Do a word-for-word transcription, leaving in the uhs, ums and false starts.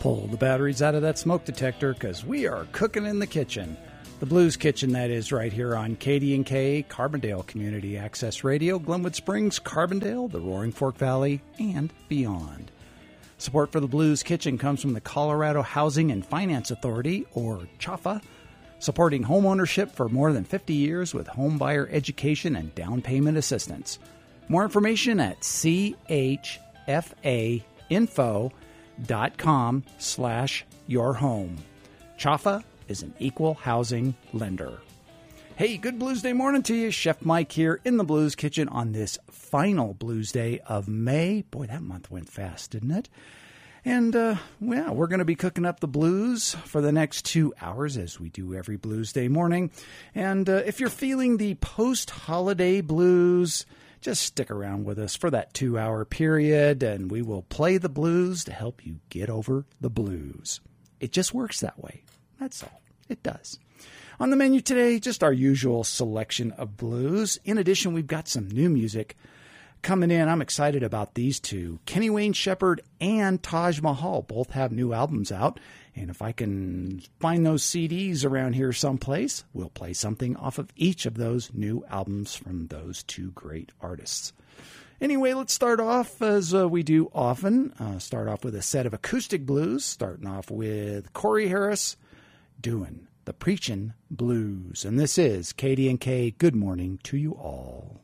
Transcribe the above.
Pull the batteries out of that smoke detector because we are cooking in the kitchen. The Blues Kitchen, that is, right here on K D and K, Carbondale Community Access Radio, Glenwood Springs, Carbondale, the Roaring Fork Valley, and beyond. Support for the Blues Kitchen comes from the Colorado Housing and Finance Authority, or CHAFA, supporting homeownership for more than fifty years with home buyer education and down payment assistance. More information at c h f a info dot com slash your home. CHAFA is an equal housing lender. Hey, good Blues Day morning to you. Chef Mike here in the Blues Kitchen on this final Blues Day of May. Boy, that month went fast, didn't it? And, uh, well, we're going to be cooking up the blues for the next two hours, as we do every Blues Day morning. And uh, if you're feeling the post-holiday blues, just stick around with us for that two-hour period, and we will play the blues to help you get over the blues. It just works that way. That's all. It does. On the menu today, just our usual selection of blues. In addition, we've got some new music coming in. I'm excited about these two. Kenny Wayne Shepherd and Taj Mahal both have new albums out. And if I can find those C Ds around here someplace, we'll play something off of each of those new albums from those two great artists. Anyway, let's start off as uh, we do often. Uh, start off with a set of acoustic blues, starting off with Corey Harris doing the Preachin' Blues. And this is K D and K. Good morning to you all.